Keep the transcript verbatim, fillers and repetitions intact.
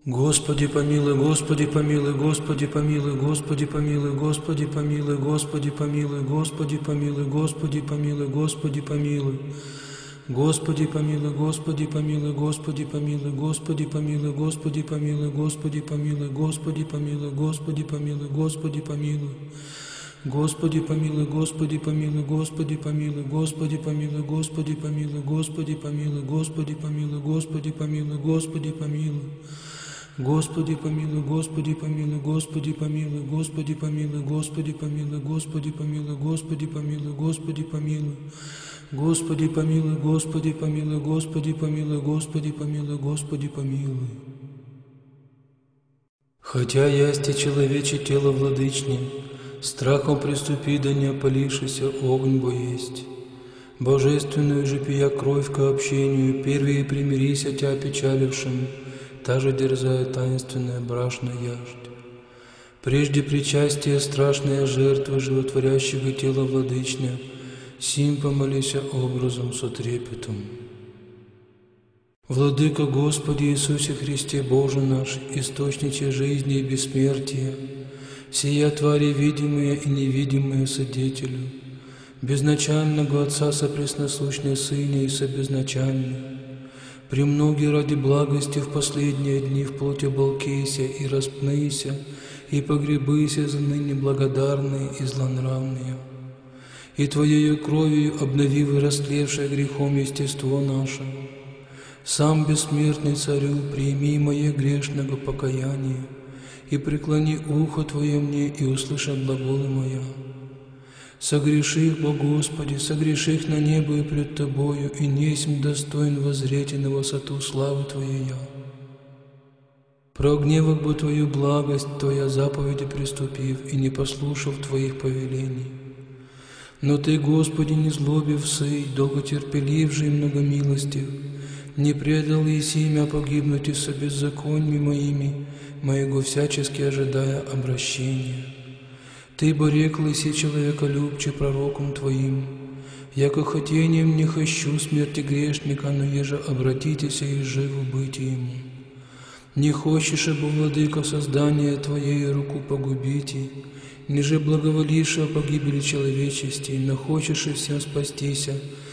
Господи помилуй, Господи помилуй, Господи помилуй, Господи помилуй, Господи помилуй, Господи помилуй, Господи помилуй, Господи помилуй, Господи помилуй. Господи помилуй, Господи помилуй, Господи помилуй, Господи помилуй, Господи помилуй, Господи помилуй, Господи помилуй, Господи помилуй, Господи помилуй. Господи помилуй, Господи помилуй, Господи помилуй, Господи помилуй, Господи помилуй, Господи помилуй, Господи помилуй, Господи помилуй, Господи помилуй. Господи помилуй, Господи помилуй, Господи помилуй, Господи помилуй, Господи помилуй, Господи помилуй, Господи помилуй, Господи помилуй. Господи помилуй, Господи помилуй, Господи помилуй, Господи помилуй, Господи помилуй. Хотя ясти человече тело владычне, страхом приступи, да не опалившийся огонь бо есть. Божественную же пия кровь ко общению, первее примирися тя опечалившим, та же дерзая таинственная брашна яждь. Прежде причастия страшная жертва животворящего тела владычня, сим помолися образом со трепетом. Владыка Господи Иисусе Христе Боже наш, источнике жизни и бессмертия, сия твари видимые и невидимые Содетелю, безначального Отца сопресносущной Сыне и собезначальный, премноги ради благости в последние дни в плоти оболкейся и распнися, и погребыся за ныне благодарные и злонравные. И Твоею кровью обновив и растлевшее грехом естество наше, сам бессмертный Царю прими мое грешного покаяние, и преклони ухо Твое мне, и услыши глаголы моя. Согреших, Бо Господи, согреших на небо и пред Тобою, и несмь достоин воззреть на высоту славы Твоей я. Прогневах бы Твою благость, Твоя заповеди приступив, и не послушав Твоих повелений. Но Ты, Господи, не злобив сый, долготерпеливший и многомилостив, не предал и семя погибнуть и со беззаконьми моими, моего всячески ожидая обращения. Ты борекл и си человеколюбче пророком Твоим, яко хотением не хочу смерти грешника, но еже обратитеся и живо быть ему. Не хочешь, ибо, Владыка, создание Твоей руку погубите, ниже благоволившего погибели человечести, но хочешь и всем спастися,